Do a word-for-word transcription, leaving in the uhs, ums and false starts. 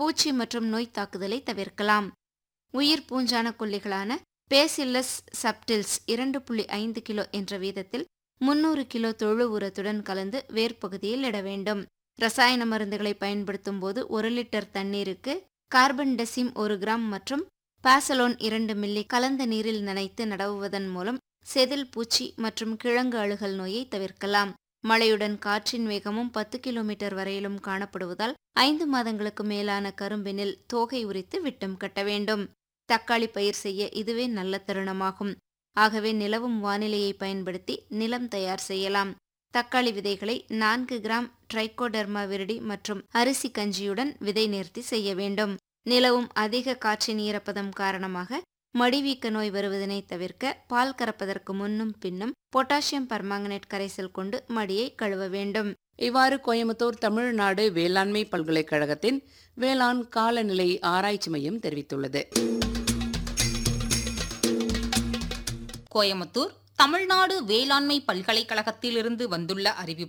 பூச்சி மற்றும் நோய் தாக்குதலை தவிர்க்கலாம். உயிர் பூஞ்சான கொல்லிகளான பேசில்லஸ் சப்டில்ஸ் இரண்டு புள்ளி ஐந்து கிலோ என்ற வீதத்தில் முன்னூறு கிலோ தொழு உரத்துடன் கலந்து வேர்ப்பகுதியில் இட வேண்டும். ரசாயன மருந்துகளை பயன்படுத்தும் போது ஒரு லிட்டர் தண்ணீருக்கு கார்பன் டெசிம் ஒரு கிராம் மற்றும் பாசலோன் இரண்டு மில்லி கலந்த நீரில் நனைத்து நடவுவதன் மூலம் செதில் பூச்சி மற்றும் கிழங்கு அழுகல் நோயை தவிர்க்கலாம். மழையுடன் காற்றின் வேகமும் பத்து கிலோமீட்டர் வரையிலும் காணப்படுவதால் ஐந்து மாதங்களுக்கு மேலான கரும்பினில் தோகை உரித்து விட்டம் கட்ட வேண்டும். தக்காளி பயிர் செய்ய இதுவே நல்ல தருணமாகும். ஆகவே நிலவும் வானிலையை பயன்படுத்தி நிலம் தயார் செய்யலாம். தக்காளி விதைகளை நான்கு கிராம் ட்ரைகோடெர்மா விரிடி மற்றும் அரிசி கஞ்சியுடன் விதை நேர்த்தி செய்ய வேண்டும். நிலவும் அதிக காற்றின் ஈரப்பதம் காரணமாக மடிவீக்க நோய் வருவதனை தவிர்க்க பால் கறப்பதற்கு முன்னும் பின்னும் பொட்டாசியம் பர்மாங்கனேட் கரைசல் கொண்டு மடியை கழுவ வேண்டும். இவ்வாறு கோயம்புத்தூர் தமிழ்நாடு வேளாண்மை பல்கலைக்கழகத்தின் வேளாண் காலநிலை ஆராய்ச்சி மையம் தெரிவித்துள்ளது. கோயம்புத்தூர் தமிழ்நாடு வேளாண்மை பல்கலைக்கழகத்திலிருந்து வந்துள்ள அறிவிப்பு.